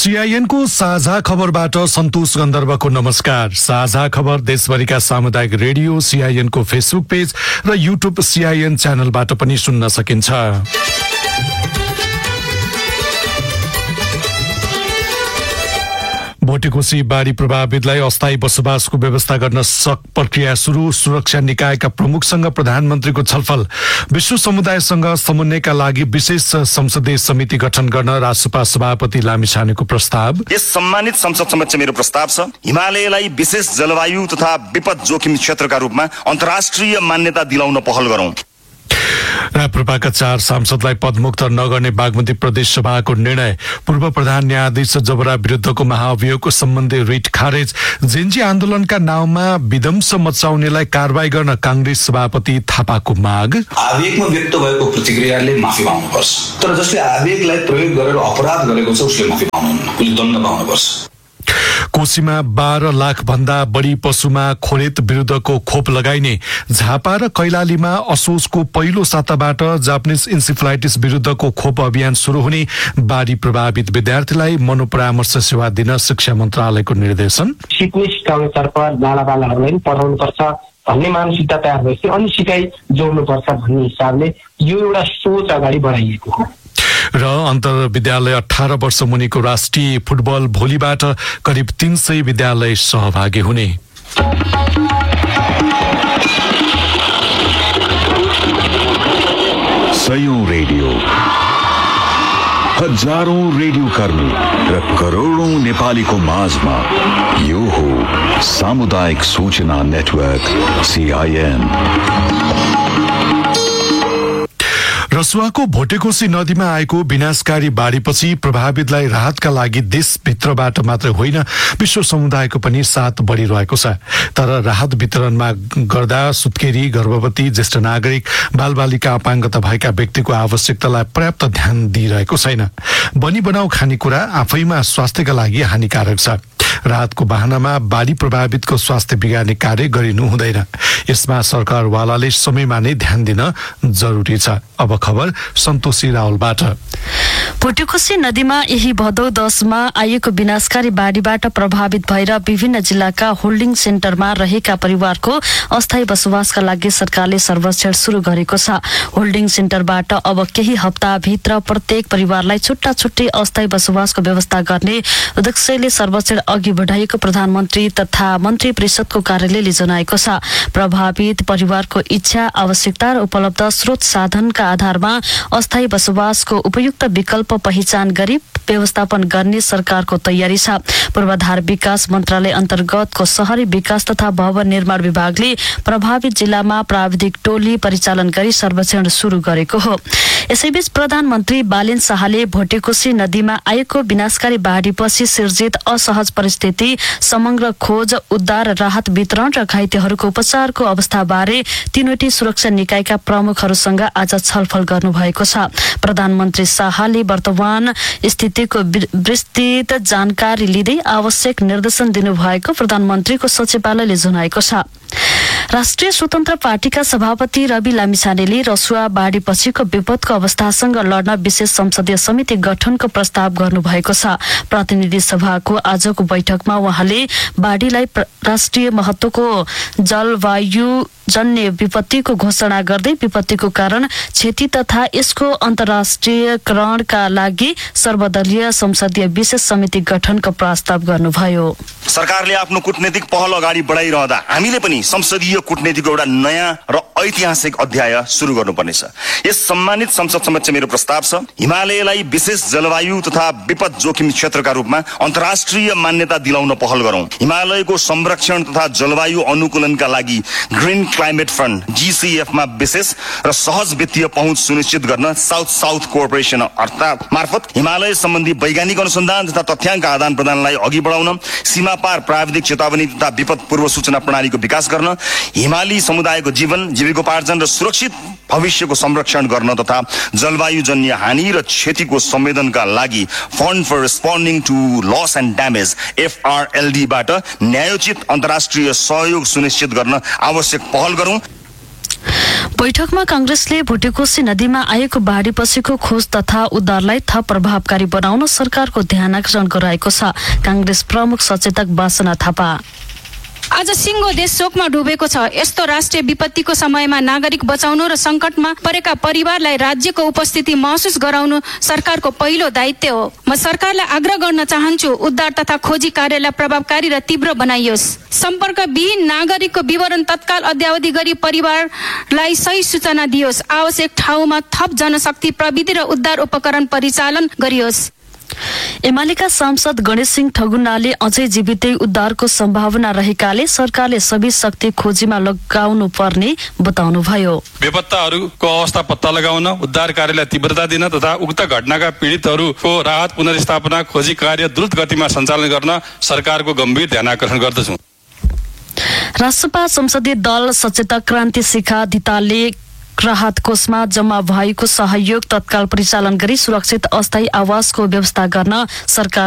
CIN को साझा खबरबाट सन्तोष गन्धर्वको नमस्कार। साझा खबर देशभरिका सामुदायिक रेडियो सीआईएन को फेसबुक पेज र युट्युब सीआईएन च्यानलबाट पनि सुन्न सकिन्छ। भोटेकोशी बाढी प्रभावितलाई अस्थायी बसोबासको व्यवस्था गर्न प्रक्रिया सुरु। सुरक्षा निकायका प्रमुखसँग प्रधानमन्त्रीको छलफल। विश्व समुदायसँग समन्वयका लागि विशेष संसदीय समिति गठन गर्न राष्ट्रपा सभापति लामिछानेको प्रस्ताव। यस सम्मानित संसद समक्ष मेरो प्रस्ताव छ, हिमालयलाई विशेष जलवायु तथा विपद जोखिम क्षेत्रका रूपमा अन्तर्राष्ट्रिय मान्यता दिलाउन पहल गरौं। राप्रपाका 4 सांसदलाई पदमुक्त नगर्ने बागमती प्रदेश सभाको निर्णय। पूर्व प्रधान न्यायाधीश जबरा विरुद्धको महाअभियोगको सम्बन्धी रिट खारेज। जेन्जी आन्दोलनका नाउँमा विध्वंस मचाउनेलाई कारबाही गर्न कांग्रेस सभापति थापाको माग। आवेगमा व्यक्त भएको प्रतिक्रियाले माफी पाउनुपर्छ, तर जसले आवेगलाई प्रयोग गरेर अपराध गरेको छ उसले माफी पाउनुहुन्न, उसले दण्ड पाउनुपर्छ। कोशीमा 12 लाख भन्दा बढी पशुमा खोरेत विरुद्धको खोप लगाइने। झापा र कैलालीमा असोजको पहिलो साताबाट जापानिज इन्सेफेलाइटिस विरुद्धको खोप अभियान सुरु हुने। बाढी प्रभावित विद्यार्थीलाई मनोपरामर्श सेवा दिन शिक्षा मन्त्रालयको निर्देशन। सिक्ने सिकाउनेतर्फ बालाबालाहरूलाई पढाउनुपर्छ भन्ने मानसिकता तयार भएपछि अनि सिकाइ जोड्नुपर्छ भन्ने हिसाबले यो एउटा सोच अगाडि बढाइएको हो। र अन्तर्विद्यालय 18 वर्ष मुनिको राष्ट्रिय फुटबल भोलिबाट करिब 300 विद्यालय सहभागी हुने। सयौं रेडियो, हजारौं रेडियो कर्मी र करोडौं नेपालीको माझमा यो हो सामुदायिक सूचना नेटवर्क सीआईएन। रसुवाको भोटेकोशी नदीमा आएको विनाशकारी बाढीपछि प्रभावितलाई राहतका लागि देशभित्रबाट मात्र होइन विश्व समुदायको पनि साथ बढ़िरहेको छ। तर राहत वितरणमा गर्दा सुत्केरी, गर्भवती, ज्येष्ठ नागरिक, बालबालिका, अपाङ्गता भएका व्यक्तिको आवश्यकतालाई पर्याप्त ध्यान दिइरहेको छैन। बनी बनाऊ खानेकुरा आफैमा स्वास्थ्यका लागि हानिकारक छ। राहतको बहानामा बाढी प्रभावितको स्वास्थ्य बिगार्ने कार्य गरिनु हुँदैन। यसमा सरकारवालाले समयमा नै ध्यान दिन जरुरी छ। अब खबर सन्तोषी रावलबाट। भोटेकोशी नदीमा यही भदौ 10 मा आएको विनाशकारी बाढीबाट प्रभावित भएर विभिन्न जिल्लाका होल्डिङ सेन्टरमा रहेका परिवारको अस्थायी बसोबासका लागि सरकारले सर्वेक्षण सुरु गरेको छ। होल्डिङ सेन्टरबाट अब केही हप्ताभित्र प्रत्येक परिवारलाई छुट्टा छुट्टै अस्थायी बसोबासको व्यवस्था गर्ने उद्देश्यले सर्वेक्षण अघि बढाइएको प्रधानमन्त्री तथा मन्त्री परिषदको कार्यालयले जनाएको छ। प्रभावित परिवारको इच्छा, आवश्यकता र उपलब्ध स्रोत साधनका आधारमा अस्थायी बसोबासको उपयुक्त विकल्प पहिचान गरी व्यवस्थापन गर्ने सरकारको तयारी छ। पूर्वाधार विकास मन्त्रालय अन्तर्गतको शहरी विकास तथा भवन निर्माण विभागले प्रभावित जिल्लामा प्राविधिक टोली परिचालन गरी सर्वेक्षण सुरु गरेको हो। यसैबीच प्रधानमन्त्री बालेन शाहले भोटेकोशी नदीमा आएको विनाशकारी बाढीपछि सिर्जित असहज परिस्थिति, समग्र खोज, उद्धार, राहत वितरण र घाइतेहरूको उपचारको अवस्थाबारे तीनवटै सुरक्षा निकायका प्रमुखहरूसँग आज छलफल गर्नुभएको छ। प्रधानमन्त्री शाहले वर्तमान स्थितिको विस्तृत जानकारी लिँदै आवश्यक निर्देशन दिनुभएको प्रधानमन्त्रीको सचिवालयले जनाएको छ। राष्ट्रिय स्वतन्त्र पार्टीका सभापति रवि लामिछानेले रसुवा बाढीपछिको विपदको अवस्थासँग लड्न विशेष संसदीय समिति गठनको प्रस्ताव गर्नुभएको छ। प्रतिनिधि सभाको आजको बैठकमा उहाँले बाढीलाई राष्ट्रिय महत्वको जलवायु जन्य विपत्तिको घोषणा गर्दै विपत्तिको कारण क्षति तथा यसको अन्तर्राष्ट्रियकरणका लागि सर्वदलीय संसदीय विशेष समिति गठनको प्रस्ताव गर्नुभयो। सरकारले आफ्नो कूटनीतिक पहल अगाडि बढाइरहँदा हामीले पनि संसदीय कूटनीतिको एउटा नयाँ र ऐतिहासिक अध्याय सुरु गर्नुपर्नेछ। यस सम्मानित संसद समक्ष मेरो प्रस्ताव छ, हिमालयलाई विशेष जलवायु तथा विपद जोखिम क्षेत्रका रूपमा अन्तर्राष्ट्रिय मान्यता दिलाउन पहल गरौं। हिमालयको संरक्षण तथा जलवायु अनुकूलनका लागि ग्रीन क्लाइमेट फन्ड GCF मा विशेष र सहज वित्तीय पहुँच सुनिश्चित गर्न साउथ साउथ कोअपरेसन अर्थात् मार्फत हिमालय सम्बन्धी वैज्ञानिक अनुसन्धान तथा तथ्याङ्क आदान प्रदानलाई अघि बढाउन, सीमा पार प्राविधिक चेतावनी तथा विपद पूर्व सूचना प्रणालीको विकास गर्न, हिमाली समुदायको जीवन जीविकोपार्जन र सुरक्षित भविष्यको संरक्षण गर्न तथा जलवायुजन्य हानि र क्षतिको संवेदनका लागि fund for responding to loss and damage FRLD बाट न्यायोचित अन्तर्राष्ट्रिय सहयोग सुनिश्चित गर्न आवश्यक पहल गरौं। बैठकमा कांग्रेसले भुटेकोशी नदीमा आएको बाढीपछिको खोज तथा उद्धारलाई थप प्रभावकारी बनाउन सरकारको ध्यानाकर्षण गराएको छ। कांग्रेस प्रमुख सचेतक वासना थापा आज सिङ्गो देश शोकमा डुबेको छ। यस्तो राष्ट्रिय विपत्तिको समयमा नागरिक बचाउनु र संकटमा परेका परिवारलाई राज्यको उपस्थिति महसुस गराउनु सरकारको पहिलो दायित्व हो। म सरकारलाई आग्रह गर्न चाहन्छु, उद्धार तथा खोजी कार्यलाई प्रभावकारी र तीव्र बनाइयोस्। सम्पर्कविहीन नागरिकको विवरण तत्काल अद्यावधि गरी परिवारलाई सही सूचना दियोस्। आवश्यक ठाउँमा थप जनशक्ति प्रविधि र उद्धार उपकरण परिचालन गरियोस्। एमालेका सांसद गणेश सिंह ठगुन्नाले अझै जीवितै उद्धारको सम्भावना रहेकाले सरकारले सबै शक्ति खोजीमा लगाउनु पर्ने बताउनुभयो। बेपत्ताहरूको अवस्था पत्ता लगाउन, उद्धार कार्यलाई तीव्रता दिन तथा उक्त घटनाका पीडितहरूको राहत पुनर्स्थापना खोजी कार्य द्रुत गतिमा सञ्चालन गर्न सरकारको गम्भीर ध्यानाकर्षण गर्दछु। राष्ट्रपा संसदीय दल सचेतक क्रान्ति शिखा धितालले राहत कोषमा जम्मा भएको सहयोग तत्काल परिचालन गरी सुरक्षित अस्थायी आवासको व्यवस्था गर्न सरकार